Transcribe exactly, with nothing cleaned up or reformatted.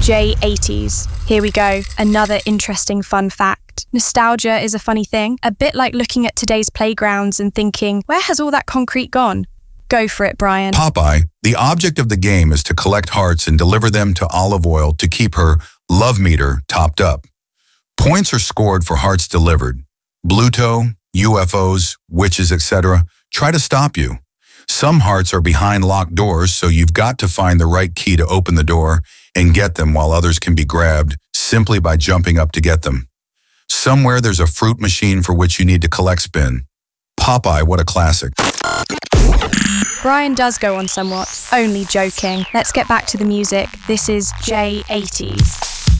J eighties. Here we go, another interesting fun fact. Nostalgia is a funny thing, a bit like looking at today's playgrounds and thinking, where has all that concrete gone? Go for it, Brian. Popeye, the object of the game is to collect hearts and deliver them to Olive Oyl to keep her love meter topped up. Points are scored for hearts delivered. Bluto, U F Os, witches, et cetera try to stop you. Some hearts are behind locked doors, so you've got to find the right key to open the door and get them, while others can be grabbed simply by jumping up to get them. Somewhere there's a fruit machine for which you need to collect spin. Popeye, what a classic. Brian does go on somewhat. Only joking. Let's get back to the music. This is J eighties.